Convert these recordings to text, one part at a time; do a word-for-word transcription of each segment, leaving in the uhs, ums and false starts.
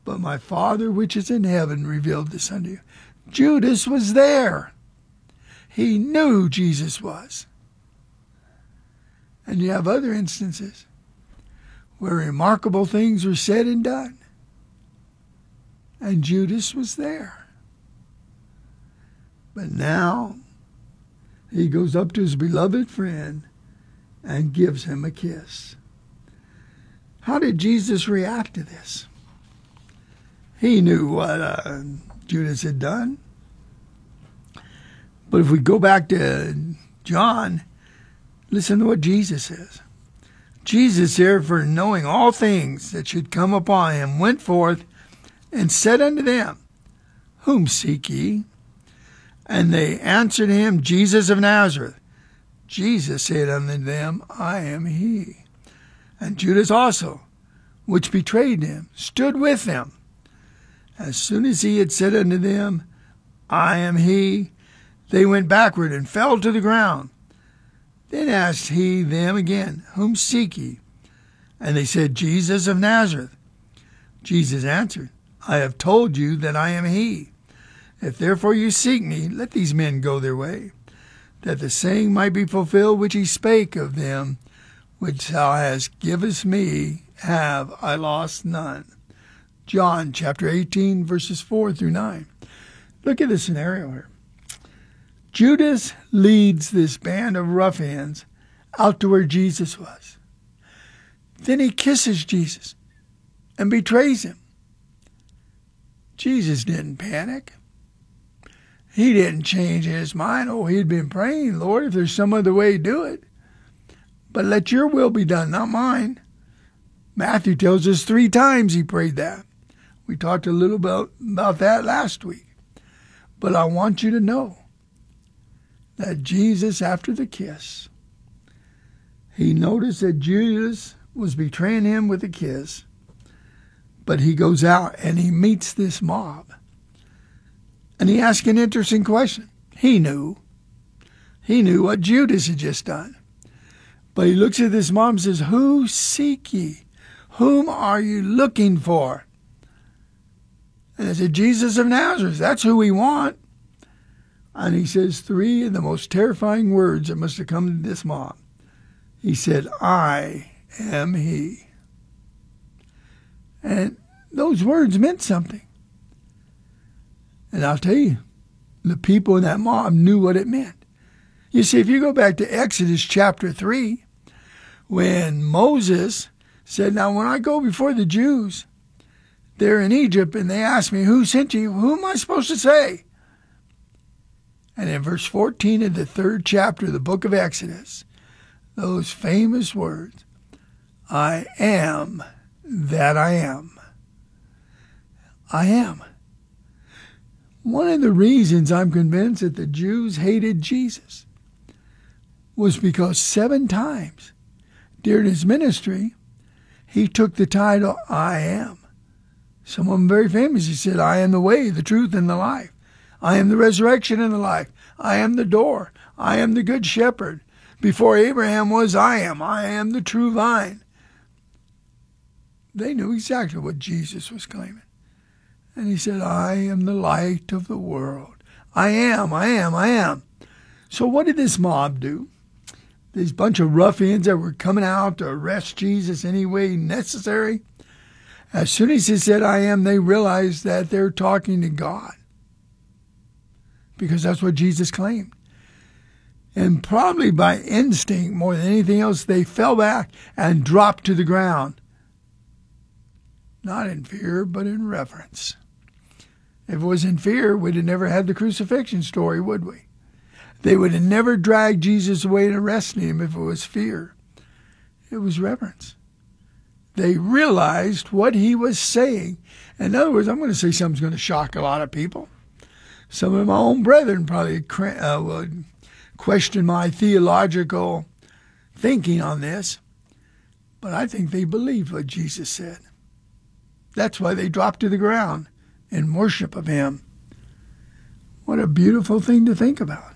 but my Father which is in heaven revealed this unto you. Judas was there. He knew Jesus was. And you have other instances where remarkable things were said and done. And Judas was there. But now he goes up to his beloved friend and gives him a kiss. How did Jesus react to this? He knew what uh, Judas had done. But if we go back to John, listen to what Jesus says. Jesus, therefore, knowing all things that should come upon him, went forth and said unto them, Whom seek ye? And they answered him, Jesus of Nazareth. Jesus said unto them, I am he. And Judas also, which betrayed him, stood with them. As soon as he had said unto them, I am he, they went backward and fell to the ground. Then asked he them again, Whom seek ye? And they said, Jesus of Nazareth. Jesus answered, I have told you that I am he. If therefore you seek me, let these men go their way, that the saying might be fulfilled which he spake of them, which thou hast givest me, have I lost none. John chapter eighteen, verses four through nine. Look at the scenario here. Judas leads this band of ruffians out to where Jesus was. Then he kisses Jesus and betrays him. Jesus didn't panic. He didn't change his mind. Oh, he'd been praying, Lord, if there's some other way, do it. But let your will be done, not mine. Matthew tells us three times he prayed that. We talked a little bit about that last week. But I want you to know that Jesus, after the kiss, he noticed that Judas was betraying him with a kiss, but he goes out and he meets this mob. And he asks an interesting question. He knew. He knew what Judas had just done. But he looks at this mob and says, Who seek ye? Whom are you looking for? And they said, Jesus of Nazareth. That's who we want. And he says three of the most terrifying words that must have come to this mob. He said, I am he. And those words meant something. And I'll tell you, the people in that mob knew what it meant. You see, if you go back to Exodus chapter three, when Moses said, now when I go before the Jews, they're in Egypt, and they ask me, who sent you? Who am I supposed to say? And in verse fourteen of the third chapter of the book of Exodus, those famous words, I am that I am. I am. One of the reasons I'm convinced that the Jews hated Jesus was because seven times during his ministry, he took the title, I am. Some of them very famous. He said, I am the way, the truth, and the life. I am the resurrection and the life. I am the door. I am the good shepherd. Before Abraham was, I am. I am the true vine. They knew exactly what Jesus was claiming. And he said, I am the light of the world. I am, I am, I am. So what did this mob do? These bunch of ruffians that were coming out to arrest Jesus any way necessary. As soon as he said, I am, they realized that they're talking to God. Because that's what Jesus claimed. And probably by instinct, more than anything else, they fell back and dropped to the ground. Not in fear, but in reverence. If it was in fear, we'd have never had the crucifixion story, would we? They would have never dragged Jesus away and arrested him if it was fear. It was reverence. They realized what he was saying. In other words, I'm going to say something's going to shock a lot of people. Some of my own brethren probably uh, would question my theological thinking on this. But I think they believed what Jesus said. That's why they dropped to the ground in worship of him. What a beautiful thing to think about.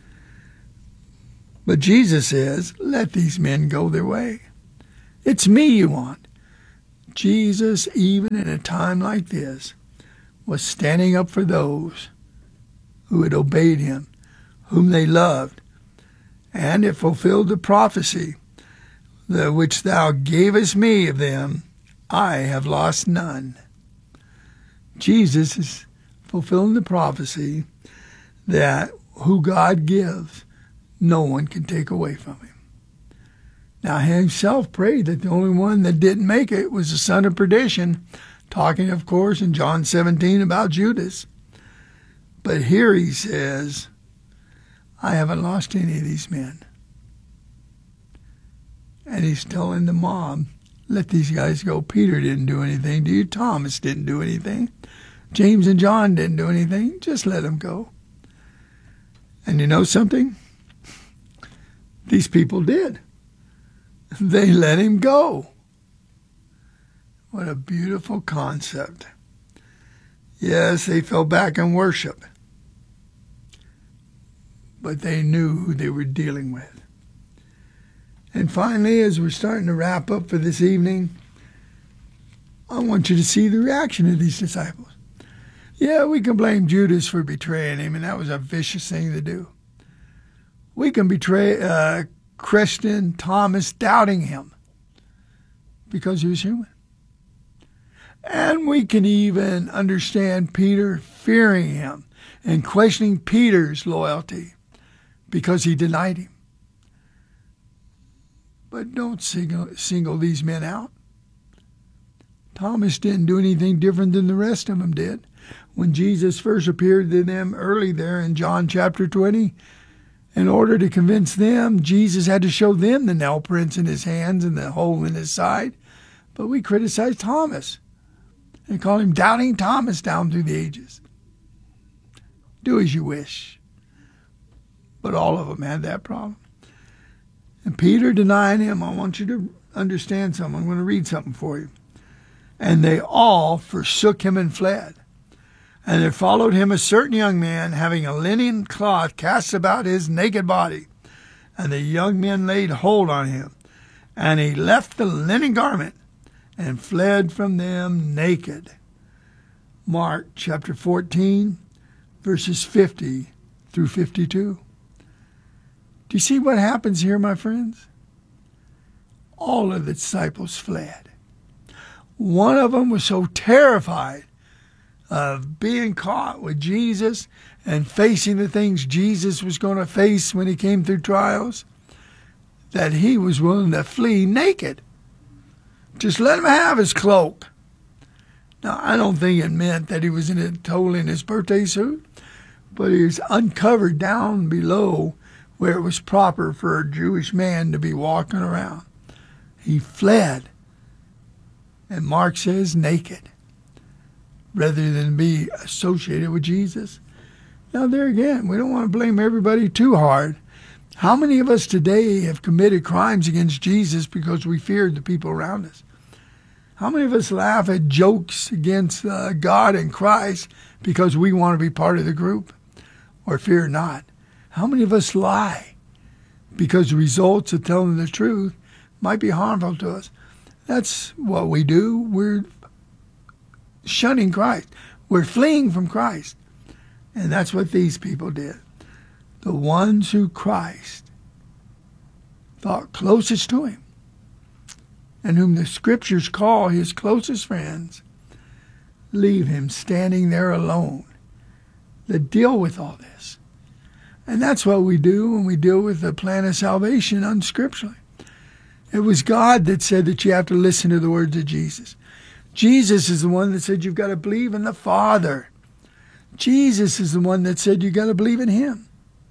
But Jesus says, let these men go their way. It's me you want. Jesus, even in a time like this, was standing up for those who had obeyed him, whom they loved, and it fulfilled the prophecy, the which thou gavest me of them, I have lost none. Jesus is fulfilling the prophecy that who God gives, no one can take away from him. Now, he himself prayed that the only one that didn't make it was the son of perdition, talking, of course, in John seventeen about Judas. But here he says, I haven't lost any of these men. And he's telling the mob, let these guys go. Peter didn't do anything to you. Thomas didn't do anything. James and John didn't do anything. Just let them go. And you know something? These people did. They let him go. What a beautiful concept. Yes, they fell back in worship. But they knew who they were dealing with. And finally, as we're starting to wrap up for this evening, I want you to see the reaction of these disciples. Yeah, we can blame Judas for betraying him, and that was a vicious thing to do. We can betray uh, Christian Thomas doubting him because he was human. And we can even understand Peter fearing him and questioning Peter's loyalty because he denied him. But don't single, single these men out. Thomas didn't do anything different than the rest of them did. When Jesus first appeared to them early there in John chapter twenty, in order to convince them, Jesus had to show them the nail prints in his hands and the hole in his side. But we criticize Thomas and call him Doubting Thomas down through the ages. Do as you wish. But all of them had that problem. And Peter denied him. I want you to understand something. I'm going to read something for you. And they all forsook him and fled. And there followed him a certain young man, having a linen cloth cast about his naked body. And the young men laid hold on him. And he left the linen garment and fled from them naked. Mark chapter fourteen, verses fifty through fifty-two. Do you see what happens here, my friends? All of the disciples fled. One of them was so terrified of being caught with Jesus and facing the things Jesus was going to face when he came through trials, that he was willing to flee naked. Just let him have his cloak. Now, I don't think it meant that he was in it totally in his birthday suit, but he was uncovered down below where it was proper for a Jewish man to be walking around. He fled, and Mark says naked, rather than be associated with Jesus. Now, there again, we don't want to blame everybody too hard. How many of us today have committed crimes against Jesus because we feared the people around us? How many of us laugh at jokes against uh, God and Christ because we want to be part of the group or fear not? How many of us lie because the results of telling the truth might be harmful to us? That's what we do. We're shunning Christ. We're fleeing from Christ. And that's what these people did. The ones who Christ thought closest to him, and whom the scriptures call his closest friends, leave him standing there alone to deal with all this. And that's what we do when we deal with the plan of salvation unscripturally. It was God that said that you have to listen to the words of Jesus. Jesus is the one that said you've got to believe in the Father. Jesus is the one that said you've got to believe in him.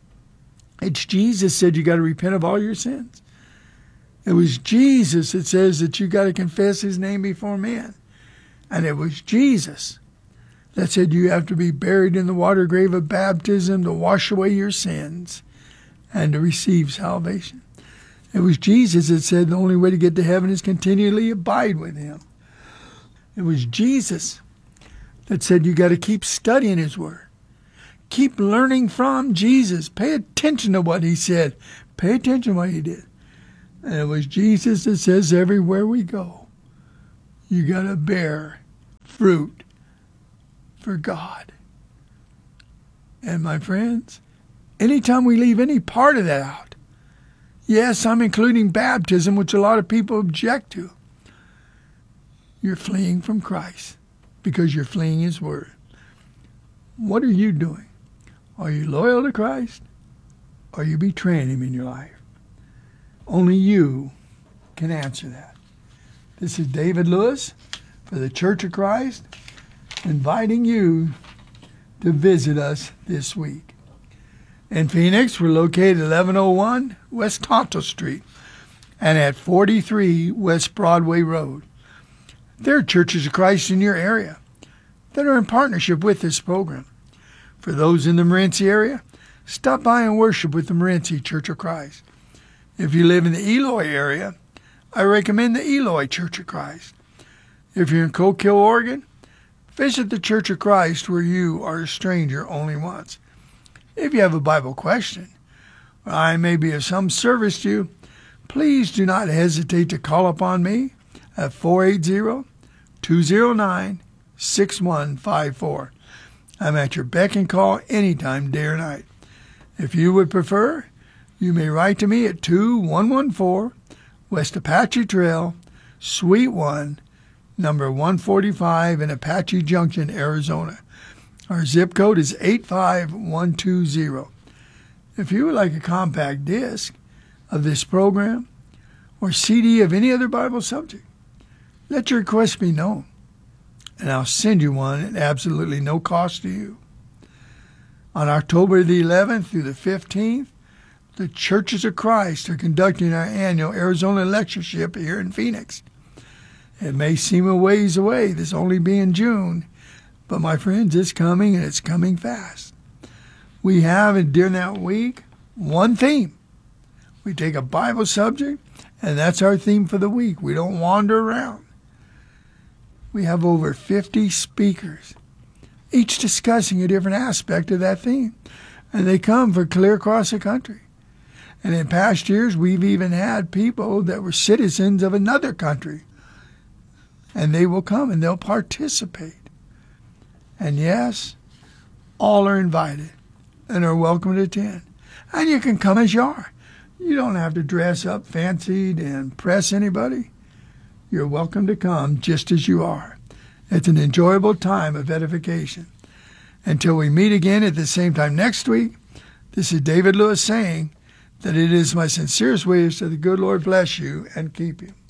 It's Jesus said you got to repent of all your sins. It was Jesus that says that you got to confess his name before men. And it was Jesus that said you have to be buried in the water grave of baptism to wash away your sins and to receive salvation. It was Jesus that said the only way to get to heaven is continually abide with him. It was Jesus that said you got to keep studying his word. Keep learning from Jesus. Pay attention to what he said. Pay attention to what he did. And it was Jesus that says everywhere we go, You got to bear fruit for God. And my friends, anytime we leave any part of that out, yes, I'm including baptism, which a lot of people object to, you're fleeing from Christ because you're fleeing His Word. What are you doing? Are you loyal to Christ? Or are you betraying Him in your life? Only you can answer that. This is David Lewis for the Church of Christ, inviting you to visit us this week. In Phoenix, we're located at eleven oh one West Tonto Street and at forty-three West Broadway Road. There are churches of Christ in your area that are in partnership with this program. For those in the Morenci area, stop by and worship with the Morenci Church of Christ. If you live in the Eloy area, I recommend the Eloy Church of Christ. If you're in Coke Hill, Oregon, visit the Church of Christ where you are a stranger only once. If you have a Bible question, or I may be of some service to you, please do not hesitate to call upon me at four eight zero, two zero nine, six one five four. I'm at your beck and call anytime, day or night. If you would prefer, you may write to me at two one one four West Apache Trail, Suite one, number one forty-five in Apache Junction, Arizona. Our zip code is eight five one two zero. If you would like a compact disc of this program or C D of any other Bible subject, let your request be known, and I'll send you one at absolutely no cost to you. On October the eleventh through the fifteenth, the Churches of Christ are conducting our annual Arizona Lectureship here in Phoenix. It may seem a ways away, this only being June, but my friends, it's coming, and it's coming fast. We have, during that week, one theme. We take a Bible subject, and that's our theme for the week. We don't wander around. We have over fifty speakers, each discussing a different aspect of that theme. And they come from clear across the country. And in past years, we've even had people that were citizens of another country. And they will come and they'll participate. And yes, all are invited and are welcome to attend. And you can come as you are. You don't have to dress up fancied and impress anybody. You're welcome to come just as you are. It's an enjoyable time of edification. Until we meet again at the same time next week, this is David Lewis saying that it is my sincerest wish that the good Lord bless you and keep you.